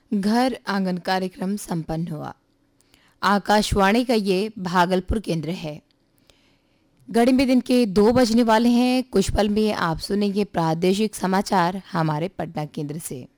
घर आंगन कार्यक्रम संपन्न हुआ। आकाशवाणी का ये भागलपुर केंद्र है। घड़ी में दिन के 2 बजने वाले हैं। कुछ पल में आप सुनेंगे प्रादेशिक समाचार हमारे पटना केंद्र से।